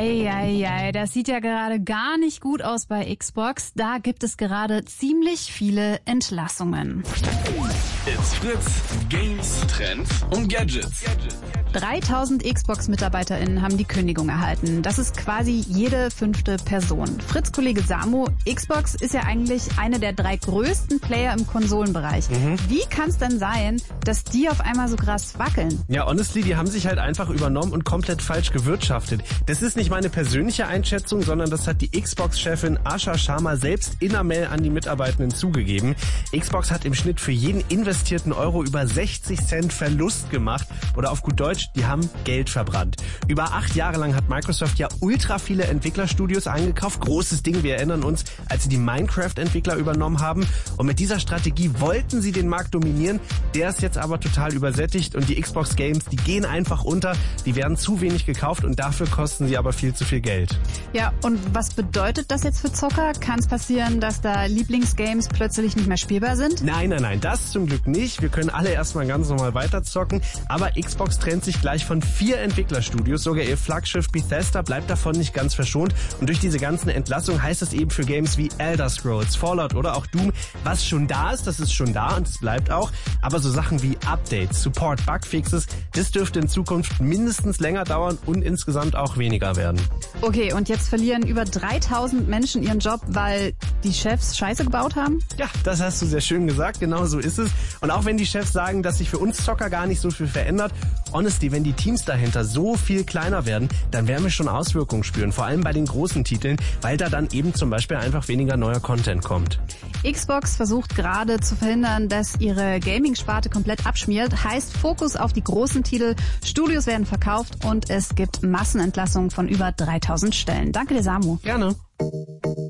Eieiei, das sieht ja gerade gar nicht gut aus bei Xbox. Da gibt es gerade ziemlich viele Entlassungen. It's Fritz, Games, Trends und Gadgets. 3000 Xbox-MitarbeiterInnen haben die Kündigung erhalten. Das ist quasi jede 5. Person. Fritz-Kollege Samu, Xbox ist ja eigentlich eine der 3 größten Player im Konsolenbereich. Wie kann es denn sein, dass die auf einmal so krass wackeln? Ja, honestly, die haben sich halt einfach übernommen und komplett falsch gewirtschaftet. Das ist nicht meine persönliche Einschätzung, sondern das hat die Xbox-Chefin Asha Sharma selbst in einer Mail an die Mitarbeitenden zugegeben. Xbox hat im Schnitt für jeden investierten Euro über 60 Cent Verlust gemacht. Oder auf gut Deutsch, die haben Geld verbrannt. Über 8 Jahre lang hat Microsoft ja ultra viele Entwicklerstudios eingekauft. Großes Ding, wir erinnern uns, als sie die Minecraft-Entwickler übernommen haben. Und mit dieser Strategie wollten sie den Markt dominieren. Der ist jetzt aber total übersättigt und die Xbox Games, die gehen einfach unter. Die werden zu wenig gekauft und dafür kosten sie aber viel zu viel Geld. Ja, und was bedeutet das jetzt für Zocker? Kann es passieren, dass da Lieblingsgames plötzlich nicht mehr spielbar sind? Nein, das zum Glück nicht. Wir können alle erstmal ganz normal weiterzocken. Aber Xbox trennt sich gleich von 4 Entwicklerstudios. Sogar ihr Flaggschiff Bethesda bleibt davon nicht ganz verschont. Und durch diese ganzen Entlassungen heißt es eben für Games wie Elder Scrolls, Fallout oder auch Doom, was schon da ist, das ist schon da und es bleibt auch. Aber so Sachen wie Updates, Support, Bugfixes, das dürfte in Zukunft mindestens länger dauern und insgesamt auch weniger werden. Okay, und jetzt verlieren über 3000 Menschen ihren Job, weil die Chefs Scheiße gebaut haben? Ja, das hast du sehr schön gesagt, genau so ist es. Und auch wenn die Chefs sagen, dass sich für uns Zocker gar nicht so viel verändert, honestly, wenn die Teams dahinter so viel kleiner werden, dann werden wir schon Auswirkungen spüren, vor allem bei den großen Titeln, weil da dann eben zum Beispiel einfach weniger neuer Content kommt. Xbox versucht gerade zu verhindern, dass ihre Gaming-Sparte komplett abschmiert. Heißt Fokus auf die großen Titel, Studios werden verkauft und es gibt Massenentlassungen von über 3000 Stellen. Danke dir, Samu. Gerne.